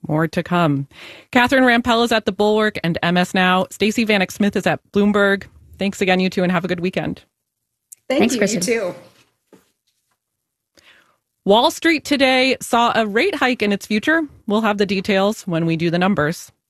More to come. Catherine Rampell is at The Bulwark and MS Now. Stacey Vanek Smith is at Bloomberg. Thanks again, you two, and have a good weekend. Thanks, Kristen. You too. Wall Street today saw a rate hike in its future. We'll have the details when we do the numbers.